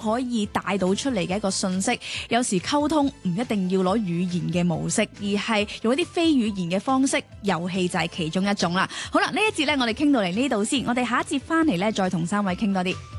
可以帶到出嚟嘅一個信息。有時溝通唔一定要攞語言嘅模式，而係用一啲非語言嘅方式，遊戲就係其中一種啦。好啦，呢一節咧我哋傾到嚟呢度先，我哋下一節翻嚟咧再同三位傾多啲。